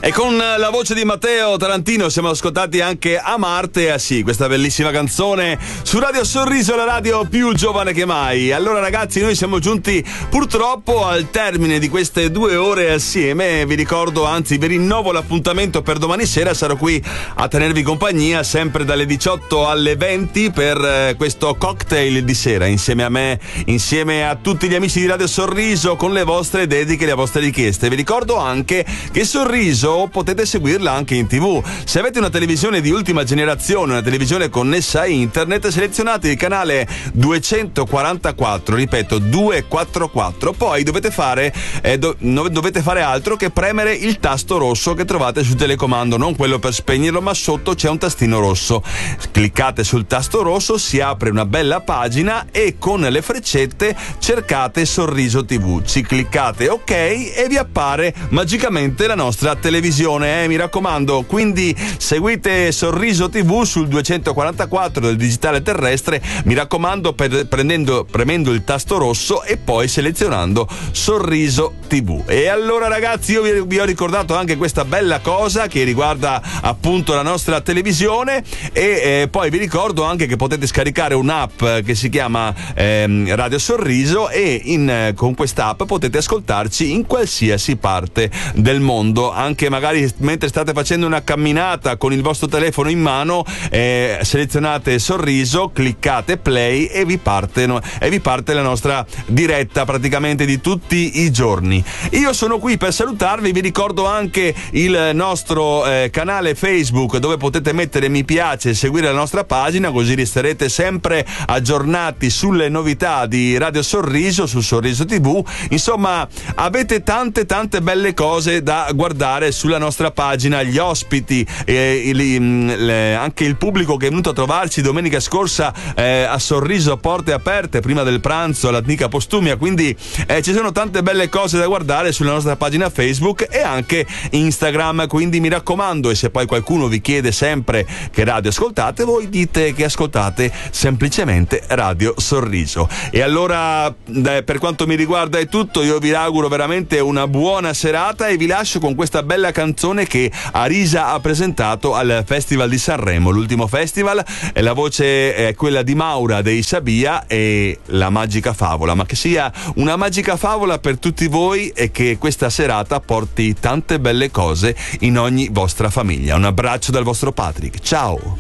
E con la voce di Matteo Tarantino siamo ascoltati anche A Marte, sì, questa bellissima canzone su Radio Sorriso, la radio più giovane che mai. Allora ragazzi, noi siamo giunti purtroppo al termine di queste 2 ore assieme. Vi ricordo, anzi vi rinnovo l'appuntamento per domani sera. Sarò qui a tenervi compagnia sempre dalle 18 alle 20 per questo cocktail di sera insieme a me, insieme a tutti gli amici di Radio Sorriso, con le vostre dediche e le vostre richieste. Vi ricordo anche che Sorriso potete seguirla anche in TV. Se avete una televisione di ultima generazione, una televisione connessa a internet, selezionate il canale 244, ripeto 244, poi dovete fare altro che premere il tasto rosso che trovate sul telecomando, non quello per spegnerlo, ma sotto c'è un tastino rosso. Cliccate sul tasto rosso, si apre una bella pagina e con le freccette cercate Sorriso TV, ci cliccate ok e vi appare magicamente la nostra televisione, mi raccomando. Quindi seguite Sorriso TV sul 244 del digitale terrestre, mi raccomando, premendo il tasto rosso e poi selezionando Sorriso TV. E allora ragazzi, io vi ho ricordato anche questa bella cosa che riguarda appunto la nostra televisione e poi vi ricordo anche che potete scaricare un'app che si chiama Radio Sorriso e con quest'app potete ascoltarci in qualsiasi parte del mondo, anche magari mentre state facendo una camminata con il vostro telefono in mano, selezionate Sorriso, cliccate play e vi parte la nostra diretta praticamente di tutti i giorni. Io sono qui per salutarvi, vi ricordo anche il nostro canale Facebook dove potete mettere mi piace e seguire la nostra pagina, così resterete sempre aggiornati sulle novità di Radio Sorriso, su Sorriso TV. Insomma, avete tante belle cose da guardare sulla nostra pagina, gli ospiti, anche il pubblico che è venuto a trovarci domenica scorsa a Sorriso a porte aperte prima del pranzo all'Antica Postumia, quindi ci sono tante belle cose da guardare sulla nostra pagina Facebook e anche Instagram, quindi mi raccomando. E se poi qualcuno vi chiede sempre che radio ascoltate, voi dite che ascoltate semplicemente Radio Sorriso. E allora per quanto mi riguarda è tutto, io vi auguro veramente una buona serata e vi lascio con questa bella canzone che Arisa ha presentato al Festival di Sanremo, l'ultimo festival, e la voce è quella di Maura dei Sabia e La Magica Favola. Ma che sia una magica favola per tutti voi e che questa serata porti tante belle cose in ogni vostra famiglia. Un abbraccio dal vostro Patrick, ciao!